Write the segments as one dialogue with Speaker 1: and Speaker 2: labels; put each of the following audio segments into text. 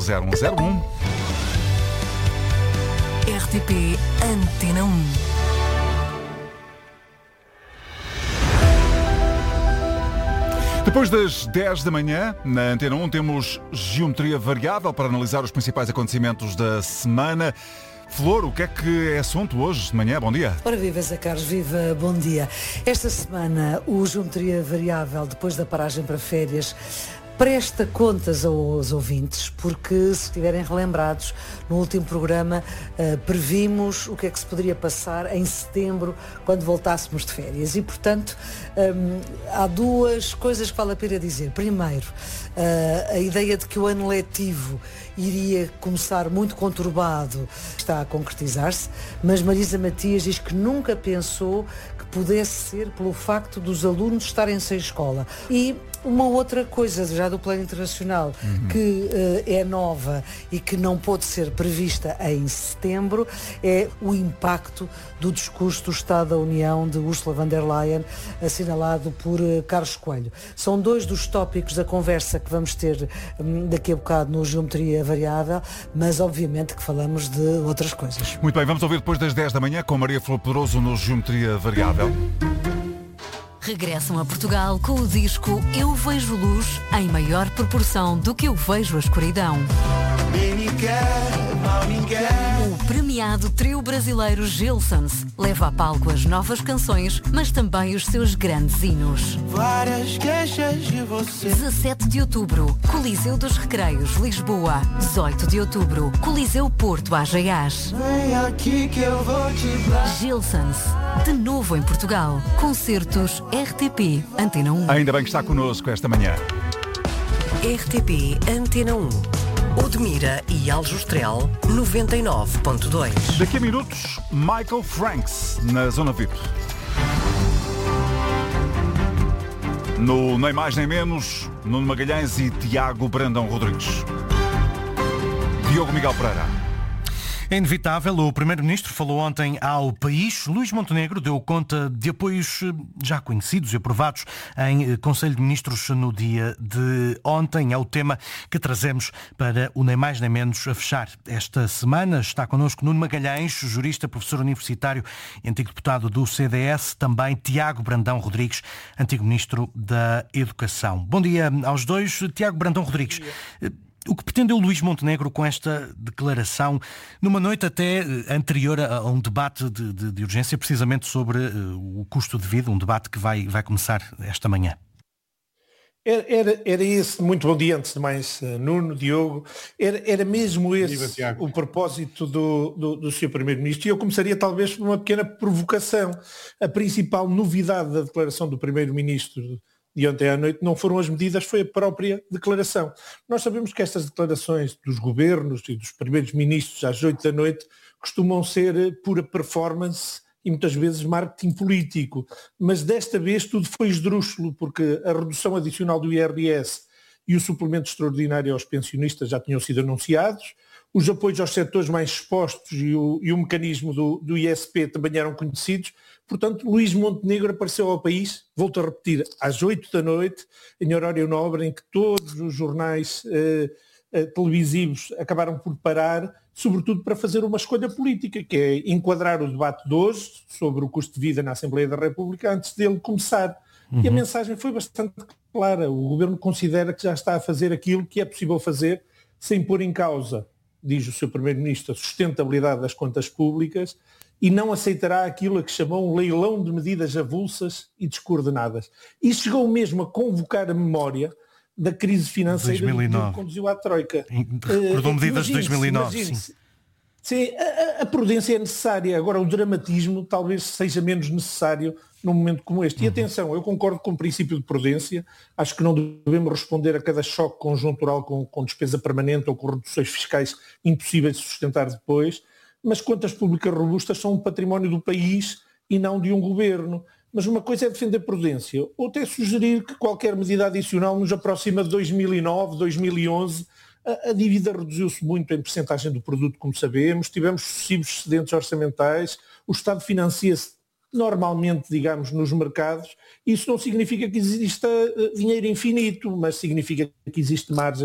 Speaker 1: 0101.
Speaker 2: RTP Antena 1.
Speaker 1: Depois das 10 da manhã, na Antena 1, temos Geometria Variável para analisar os principais acontecimentos da semana. Flor, o que é assunto hoje de manhã? Bom dia.
Speaker 3: Ora viva, Zé Carlos, viva, bom dia. Esta semana, o Geometria Variável, depois da paragem para férias, presta contas aos ouvintes, porque se estiverem relembrados, no último programa previmos o que é que se poderia passar em setembro, quando voltássemos de férias. E, portanto, há duas coisas que vale a pena dizer. Primeiro, a ideia de que o ano letivo iria começar muito conturbado está a concretizar-se, mas Marisa Matias diz que nunca pensou que pudesse ser pelo facto dos alunos estarem sem escola. E uma outra coisa, já do plano internacional, que é nova e que não pôde ser prevista em setembro, é o impacto do discurso do Estado da União de Ursula von der Leyen, assinalado por Carlos Coelho. São dois dos tópicos da conversa que vamos ter daqui a bocado no Geometria Variável, mas obviamente que falamos de outras coisas.
Speaker 1: Muito bem, vamos ouvir depois das 10 da manhã com Maria Flor Poderoso no Geometria Variável.
Speaker 2: Regressam a Portugal com o disco Eu Vejo Luz em maior proporção do que eu vejo a escuridão. O premiado trio brasileiro Gilsons leva a palco as novas canções, mas também os seus grandes hinos.
Speaker 4: Várias queixas de você.
Speaker 2: 17 de outubro, Coliseu dos Recreios, Lisboa. 18 de outubro, Coliseu Porto, AGAs.
Speaker 4: Vem aqui que eu vou te dar.
Speaker 2: Gilsons, de novo em Portugal. Concertos RTP Antena 1.
Speaker 1: Ainda bem que está connosco esta manhã.
Speaker 5: RTP Antena 1. Odmira e Aljustrel 99.2.
Speaker 1: Daqui a minutos, Michael Franks na Zona VIP. No Nem Mais Nem Menos, Nuno Magalhães e Tiago Brandão Rodrigues. Diogo Miguel Pereira.
Speaker 6: É inevitável, o Primeiro-Ministro falou ontem ao país. Luís Montenegro deu conta de apoios já conhecidos e aprovados em Conselho de Ministros no dia de ontem. É o tema que trazemos para o Nem Mais Nem Menos a fechar esta semana. Está connosco Nuno Magalhães, jurista, professor universitário e antigo deputado do CDS. Também Tiago Brandão Rodrigues, antigo Ministro da Educação. Bom dia aos dois. Tiago Brandão Rodrigues. O que pretendeu Luís Montenegro com esta declaração, numa noite até anterior a um debate de urgência, precisamente sobre o custo de vida, um debate que vai começar esta manhã?
Speaker 7: Era esse, muito bom dia antes de mais, Nuno, Diogo, era mesmo esse o propósito do Sr. Primeiro-Ministro, e eu começaria talvez por uma pequena provocação. A principal novidade da declaração do Primeiro-Ministro de ontem à noite não foram as medidas, foi a própria declaração. Nós sabemos que estas declarações dos governos e dos primeiros ministros às 8 da noite costumam ser pura performance e muitas vezes marketing político, mas desta vez tudo foi esdrúxulo, porque a redução adicional do IRS e o suplemento extraordinário aos pensionistas já tinham sido anunciados, os apoios aos setores mais expostos e o mecanismo do ISP também eram conhecidos. Portanto, Luís Montenegro apareceu ao país, volto a repetir, às 8 da noite, em horário nobre, em que todos os jornais televisivos acabaram por parar, sobretudo para fazer uma escolha política, que é enquadrar o debate de hoje sobre o custo de vida na Assembleia da República antes dele começar. E a mensagem foi bastante clara. O Governo considera que já está a fazer aquilo que é possível fazer sem pôr em causa, diz o Sr. Primeiro-Ministro, a sustentabilidade das contas públicas, e não aceitará aquilo a que chamou um leilão de medidas avulsas e descoordenadas. E chegou mesmo a convocar a memória da crise financeira que conduziu à Troika.
Speaker 6: Recordou medidas de 2009.
Speaker 7: Sim, a prudência é necessária. Agora, o dramatismo talvez seja menos necessário num momento como este. E atenção, eu concordo com o princípio de prudência. Acho que não devemos responder a cada choque conjuntural com despesa permanente ou com reduções fiscais impossíveis de sustentar depois. Mas contas públicas robustas são um património do país e não de um governo. Mas uma coisa é defender prudência, outra é sugerir que qualquer medida adicional nos aproxima de 2009, 2011. A dívida reduziu-se muito em percentagem do produto, como sabemos, tivemos sucessivos excedentes orçamentais, o Estado financia-se normalmente, digamos, nos mercados. Isso não significa que exista dinheiro infinito, mas significa que existe margem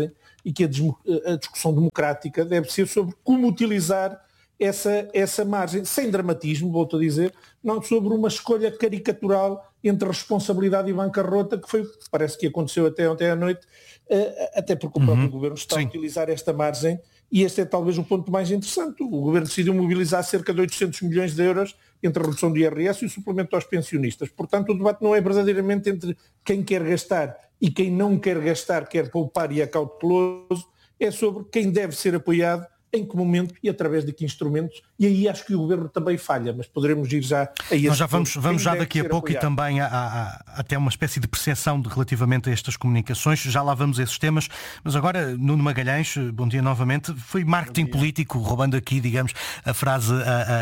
Speaker 7: e que a discussão democrática deve ser sobre como utilizar essa margem, sem dramatismo, volto a dizer, não sobre uma escolha caricatural entre responsabilidade e bancarrota, que foi, parece que aconteceu até ontem à noite, até porque o próprio Governo está a utilizar esta margem, e este é talvez o ponto mais interessante. O Governo decidiu mobilizar cerca de 800 milhões de euros entre a redução do IRS e o suplemento aos pensionistas. Portanto, o debate não é verdadeiramente entre quem quer gastar e quem não quer gastar, quer poupar e é cauteloso, é sobre quem deve ser apoiado, em que momento e através de que instrumentos, e aí acho que o Governo também falha, mas poderemos ir já a esse.
Speaker 6: Nós já vamos já daqui a pouco apoiado. E também há até uma espécie de percepção relativamente a estas comunicações, já lá vamos a esses temas, mas agora Nuno Magalhães, bom dia novamente, foi marketing político, roubando aqui, digamos, a frase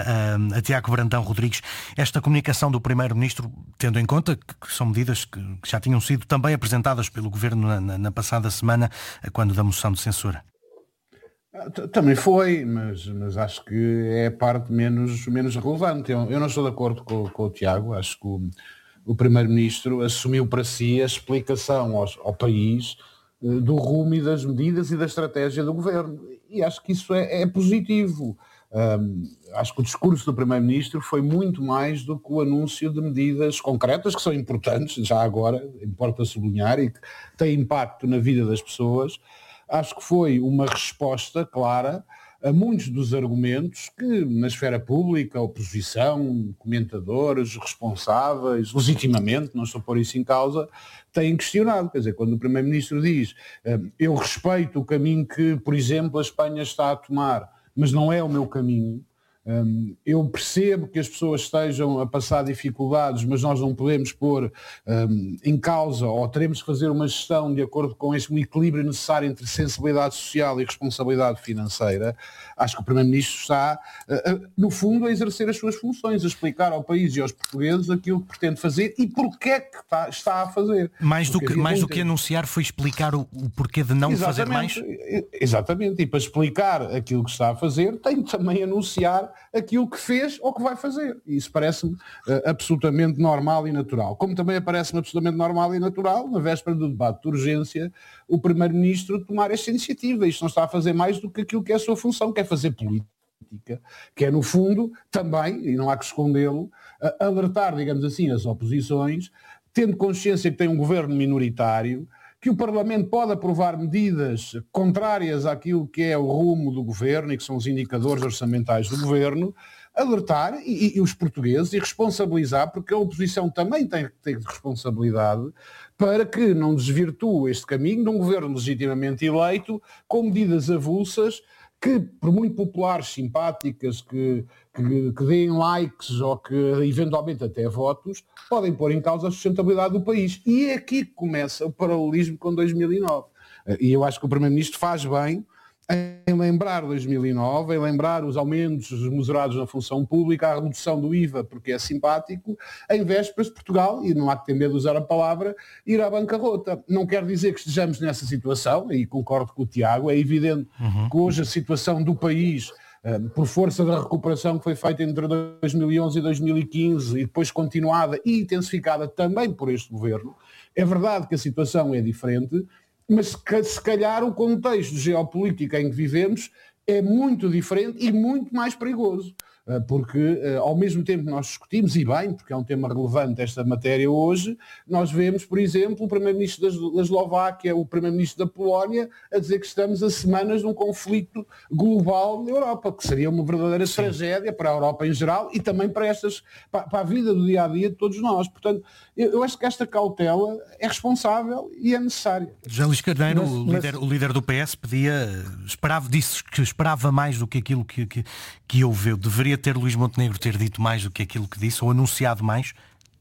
Speaker 6: a Tiago Brandão Rodrigues, esta comunicação do Primeiro-Ministro, tendo em conta que são medidas que já tinham sido também apresentadas pelo Governo na passada semana, quando da moção de censura.
Speaker 8: Também foi, mas acho que é a parte menos relevante. Eu não estou de acordo com o Tiago. Acho que o Primeiro-Ministro assumiu para si a explicação ao país do rumo e das medidas e da estratégia do Governo. E acho que isso é positivo. Acho que o discurso do Primeiro-Ministro foi muito mais do que o anúncio de medidas concretas, que são importantes, já agora, importa sublinhar, e que têm impacto na vida das pessoas. Acho que foi uma resposta clara a muitos dos argumentos que na esfera pública, a oposição, comentadores, responsáveis, legitimamente, não estou a pôr isso em causa, têm questionado. Quer dizer, quando o Primeiro-Ministro diz eu respeito o caminho que, por exemplo, a Espanha está a tomar, mas não é o meu caminho, eu percebo que as pessoas estejam a passar dificuldades, mas nós não podemos pôr em causa, ou teremos que fazer uma gestão de acordo com esse equilíbrio necessário entre sensibilidade social e responsabilidade financeira. Acho que o Primeiro-Ministro está, no fundo, a exercer as suas funções, a explicar ao país e aos portugueses aquilo que pretende fazer e porquê é que está a fazer.
Speaker 6: Mais do que anunciar foi explicar o porquê de não fazer mais?
Speaker 8: Exatamente, e para explicar aquilo que está a fazer, tem que também anunciar aquilo que fez ou que vai fazer. E isso parece-me absolutamente normal e natural. Como também parece-me absolutamente normal e natural, na véspera do debate de urgência, o Primeiro-Ministro tomar esta iniciativa. Isto não está a fazer mais do que aquilo que é a sua função, que é fazer política, que é, no fundo, também, e não há que escondê-lo, alertar, digamos assim, as oposições, tendo consciência que tem um governo minoritário, que o Parlamento pode aprovar medidas contrárias àquilo que é o rumo do Governo e que são os indicadores orçamentais do Governo, alertar e os portugueses e responsabilizar, porque a oposição também tem que ter responsabilidade para que não desvirtue este caminho de um Governo legitimamente eleito com medidas avulsas que, por muito populares, simpáticas, que deem likes ou que eventualmente até votos, podem pôr em causa a sustentabilidade do país. E é aqui que começa o paralelismo com 2009. E eu acho que o Primeiro-Ministro faz bem em lembrar 2009, em lembrar os aumentos moderados na função pública, a redução do IVA, porque é simpático, em vésperas de Portugal, e não há que ter medo de usar a palavra, ir à bancarrota. Não quer dizer que estejamos nessa situação, e concordo com o Tiago, é evidente que hoje a situação do país, por força da recuperação que foi feita entre 2011 e 2015 e depois continuada e intensificada também por este Governo, é verdade que a situação é diferente, mas se calhar o contexto geopolítico em que vivemos é muito diferente e muito mais perigoso. Porque ao mesmo tempo que nós discutimos, e bem, porque é um tema relevante esta matéria hoje, nós vemos, por exemplo, o Primeiro-Ministro da Eslováquia, o Primeiro-Ministro da Polónia, a dizer que estamos a semanas de um conflito global na Europa, que seria uma verdadeira tragédia para a Europa em geral e também para a vida do dia-a-dia de todos nós. Portanto, eu acho que esta cautela é responsável e é necessária.
Speaker 6: José Luís Carneiro, o líder do PS, disse que esperava mais do que aquilo que ouviu. Deveria ter Luís Montenegro ter dito mais do que aquilo que disse, ou anunciado mais?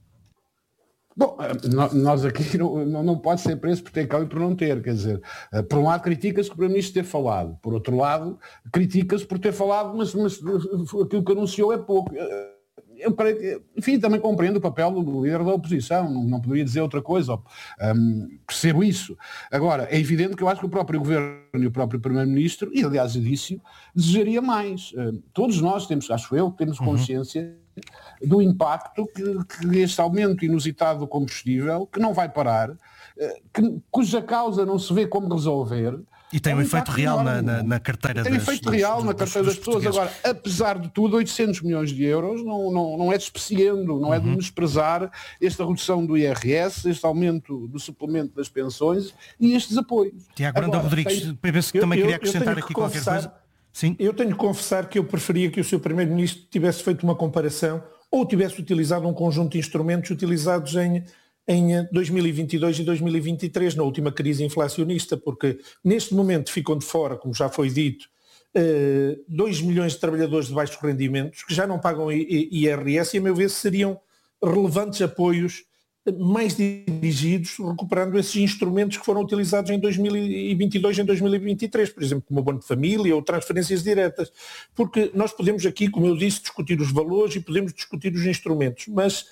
Speaker 8: Bom, nós aqui não pode ser preso por ter calma e por não ter, quer dizer, por um lado critica-se que o Primeiro-Ministro ter falado, por outro lado critica-se por ter falado, mas aquilo que anunciou é pouco. Eu, enfim, também compreendo o papel do líder da oposição, não poderia dizer outra coisa, percebo isso. Agora, é evidente que eu acho que o próprio Governo e o próprio Primeiro-Ministro, e aliás eu disse, desejaria mais. Todos nós temos, acho eu, temos consciência do impacto que este aumento inusitado do combustível, que não vai parar, cuja causa não se vê como resolver,
Speaker 6: E tem um efeito real na carteira das pessoas.
Speaker 8: Tem efeito real na carteira das pessoas. Agora, apesar de tudo, 800 milhões de euros não é despreciando, não é de desprezar esta redução do IRS, este aumento do suplemento das pensões e estes apoios.
Speaker 6: Tiago Branda Rodrigues, penso que também queria acrescentar aqui qualquer coisa. Sim.
Speaker 7: Eu tenho que confessar que eu preferia que o Sr. Primeiro-Ministro tivesse feito uma comparação ou tivesse utilizado um conjunto de instrumentos utilizados em 2022 e 2023, na última crise inflacionista, porque neste momento ficam de fora, como já foi dito, 2 milhões de trabalhadores de baixos rendimentos que já não pagam IRS e, a meu ver, seriam relevantes apoios mais dirigidos, recuperando esses instrumentos que foram utilizados em 2022 e em 2023, por exemplo, como o abono de família ou transferências diretas, porque nós podemos aqui, como eu disse, discutir os valores e podemos discutir os instrumentos, mas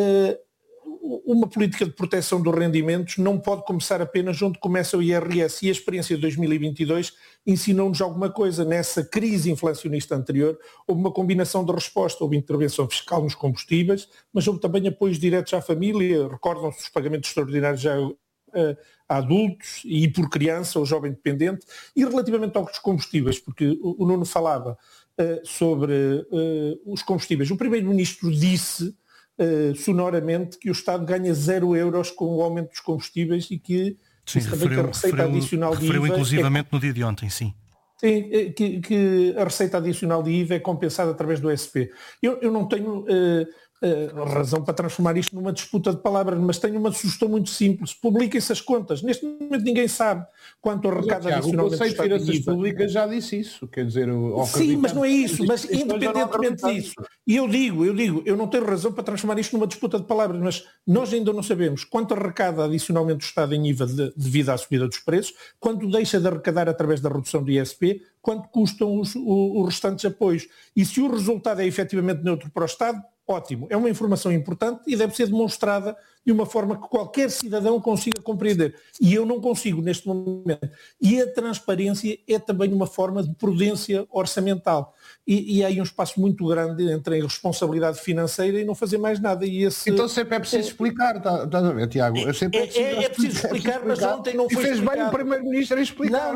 Speaker 7: uma política de proteção dos rendimentos não pode começar apenas onde começa o IRS, e a experiência de 2022 ensinou-nos alguma coisa. Nessa crise inflacionista anterior houve uma combinação de resposta, houve intervenção fiscal nos combustíveis, mas houve também apoios diretos à família, recordam-se os pagamentos extraordinários já a adultos e por criança ou jovem dependente. E relativamente aos combustíveis, porque o Nuno falava sobre os combustíveis, o Primeiro-Ministro disse sonoramente que o Estado ganha 0 euros com o aumento dos combustíveis e que também a receita adicional de IVA...
Speaker 6: Referiu inclusivamente no dia de ontem, sim.
Speaker 7: Sim, que a receita adicional de IVA é compensada através do SP. Eu não tenho razão para transformar isto numa disputa de palavras, mas tenho uma sugestão muito simples. Publiquem-se as contas. Neste momento ninguém sabe quanto arrecada adicionalmente do Estado.
Speaker 8: O Conselho de Finanças Públicas já disse isso. Quer dizer,
Speaker 7: sim, mas não é isso. Mas independentemente disso, e eu digo, eu não tenho razão para transformar isto numa disputa de palavras, mas nós ainda não sabemos quanto arrecada adicionalmente o Estado em IVA devido à subida dos preços, quanto deixa de arrecadar através da redução do ISP, quanto custam os restantes apoios. E se o resultado é efetivamente neutro para o Estado, ótimo. É uma informação importante e deve ser demonstrada de uma forma que qualquer cidadão consiga compreender. E eu não consigo neste momento. E a transparência é também uma forma de prudência orçamental. E há aí um espaço muito grande entre a irresponsabilidade financeira e não fazer mais nada.
Speaker 8: Então sempre é preciso explicar, estás a ver, Tiago?
Speaker 7: É preciso explicar, mas ontem não foi explicado.
Speaker 8: E fez bem o Primeiro-Ministro a explicar.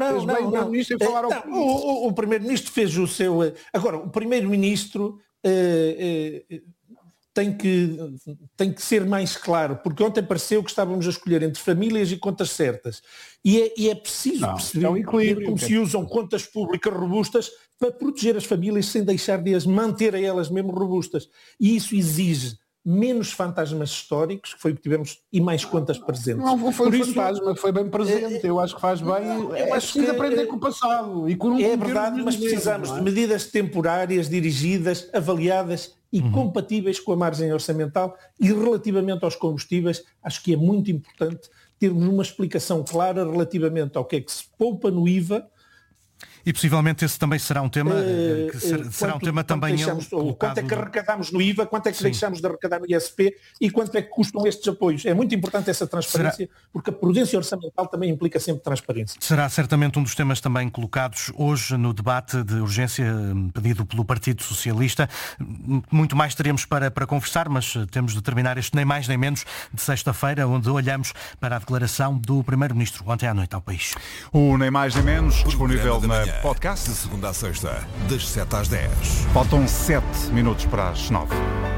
Speaker 7: O Primeiro-Ministro fez o seu... Agora, o Primeiro-Ministro... tem que ser mais claro, porque ontem pareceu que estávamos a escolher entre famílias e contas certas. E é preciso perceber como se usam contas públicas robustas para proteger as famílias sem deixar de as manter a elas mesmo robustas. E isso exige menos fantasmas históricos, que foi o que tivemos, e mais contas presentes.
Speaker 8: Não foi um fantasma, foi bem presente. Eu acho que faz bem. Eu acho que aprender com o passado. E com
Speaker 7: é verdade, mas precisamos de medidas temporárias, dirigidas, avaliadas e compatíveis com a margem orçamental. E relativamente aos combustíveis, acho que é muito importante termos uma explicação clara relativamente ao que é que se poupa no IVA.
Speaker 6: E possivelmente esse também será um tema será um tema também colocado...
Speaker 7: Quanto é que arrecadamos no IVA, quanto é que deixamos de arrecadar no ISP e quanto é que custam estes apoios. É muito importante essa transparência, porque a prudência orçamental também implica sempre transparência.
Speaker 6: Será certamente um dos temas também colocados hoje no debate de urgência pedido pelo Partido Socialista. Muito mais teremos para conversar, mas temos de terminar este nem mais nem menos de sexta-feira, onde olhamos para a declaração do Primeiro-Ministro ontem à noite ao país.
Speaker 1: O nem mais nem menos disponível na podcast.
Speaker 9: De segunda a sexta, das 7 às 10.
Speaker 1: Faltam 7 minutos para as 9.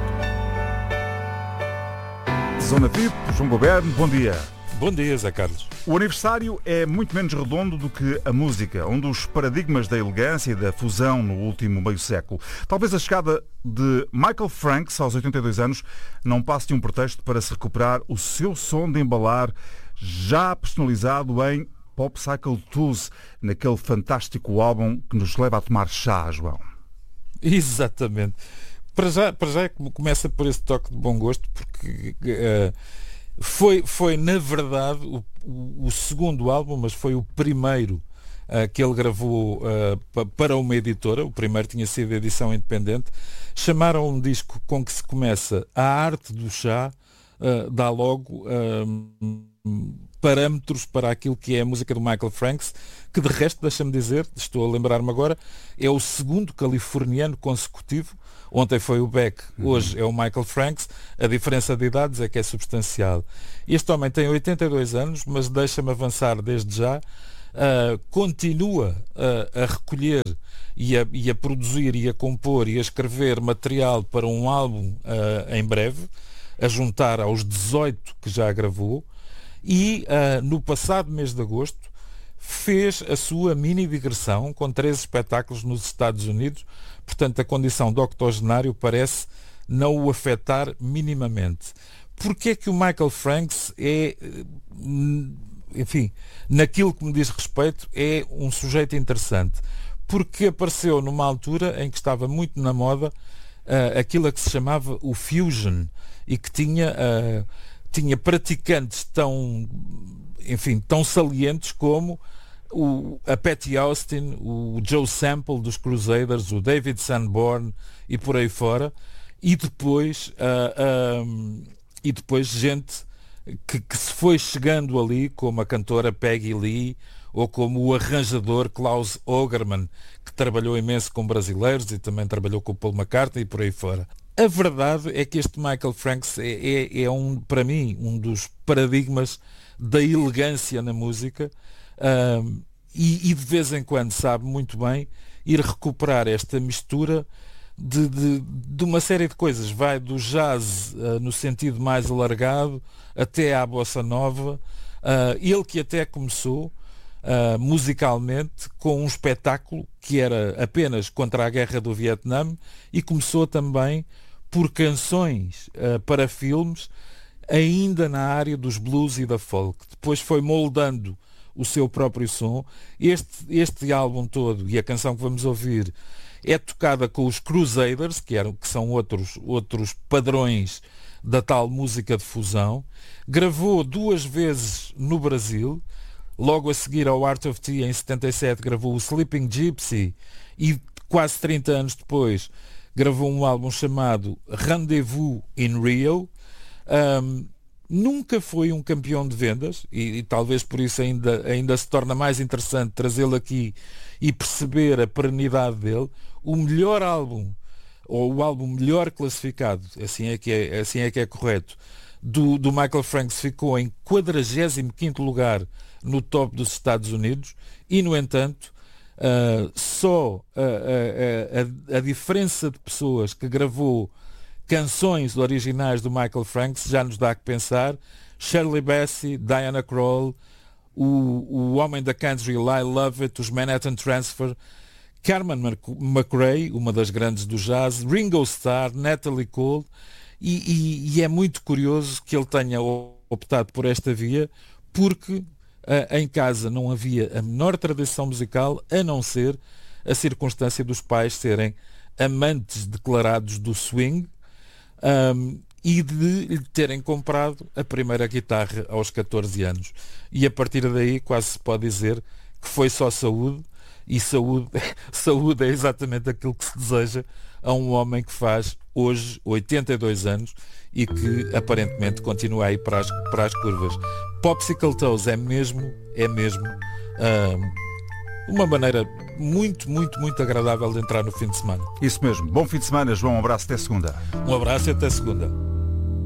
Speaker 1: Zona VIP, João Goberno, bom dia.
Speaker 10: Bom dia, Zé Carlos.
Speaker 1: O aniversário é muito menos redondo do que a música, um dos paradigmas da elegância e da fusão no último meio século. Talvez a chegada de Michael Franks aos 82 anos não passe de um pretexto para se recuperar o seu som de embalar já personalizado em Pop Cycle Tools, naquele fantástico álbum que nos leva a tomar chá, João.
Speaker 10: Exatamente. Para já começa por esse toque de bom gosto, porque foi na verdade o segundo álbum, mas foi o primeiro que ele gravou para uma editora. O primeiro tinha sido edição independente. Chamaram um disco com que se começa a arte do chá, dá logo parâmetros para aquilo que é a música do Michael Franks, que de resto, deixa-me dizer, estou a lembrar-me agora, é o segundo californiano consecutivo. Ontem foi o Beck, hoje é o Michael Franks. A diferença de idades é que é substancial. Este homem tem 82 anos, mas deixa-me avançar desde já, continua a recolher e a produzir e a compor e a escrever material para um álbum em breve, a juntar aos 18 que já gravou, e no passado mês de agosto fez a sua mini digressão com 13 espetáculos nos Estados Unidos. Portanto, a condição de octogenário parece não o afetar minimamente. Porquê é que o Michael Franks é, enfim, naquilo que me diz respeito, é um sujeito interessante? Porque apareceu numa altura em que estava muito na moda aquilo a que se chamava o fusion, e que tinha praticantes tão salientes como a Patty Austin, o Joe Sample dos Crusaders, o David Sanborn e por aí fora, e depois gente que se foi chegando ali, como a cantora Peggy Lee, ou como o arranjador Klaus Ogerman, que trabalhou imenso com brasileiros e também trabalhou com o Paul McCartney e por aí fora. A verdade é que este Michael Franks é para mim, um dos paradigmas da elegância na música, e de vez em quando sabe muito bem ir recuperar esta mistura de uma série de coisas. Vai do jazz no sentido mais alargado até à bossa nova. Ele que até começou musicalmente com um espetáculo que era apenas contra a guerra do Vietnã, e começou também por canções para filmes, ainda na área dos blues e da folk. Depois foi moldando o seu próprio som. Este álbum todo, e a canção que vamos ouvir, é tocada com os Crusaders, que são outros padrões da tal música de fusão. Gravou 2 vezes no Brasil. Logo a seguir ao Art of Tea, em 77, gravou o Sleeping Gypsy, e quase 30 anos depois gravou um álbum chamado Rendezvous in Rio. Nunca foi um campeão de vendas, e talvez por isso ainda se torna mais interessante trazê-lo aqui e perceber a perenidade dele. O melhor álbum, ou o álbum melhor classificado, assim é que é correto, do Michael Franks, ficou em 45º lugar no top dos Estados Unidos, e no entanto só a diferença de pessoas que gravou canções originais do Michael Franks já nos dá que pensar. Shirley Bassey, Diana Krall, o homem da country Lyle Lovett, os Manhattan Transfer, Carmen McRae, uma das grandes do jazz, Ringo Starr, Natalie Cole, e é muito curioso que ele tenha optado por esta via, porque em casa não havia a menor tradição musical, a não ser a circunstância dos pais serem amantes declarados do swing, e de lhe terem comprado a primeira guitarra aos 14 anos. E a partir daí quase se pode dizer que foi só saúde, e saúde é exatamente aquilo que se deseja a um homem que faz hoje 82 anos e que aparentemente continua a ir para as curvas. Popsicle Toes é mesmo uma maneira muito, muito, muito agradável de entrar no fim de semana.
Speaker 1: Isso mesmo. Bom fim de semana, João. Um abraço, até segunda.
Speaker 10: Um abraço e até segunda.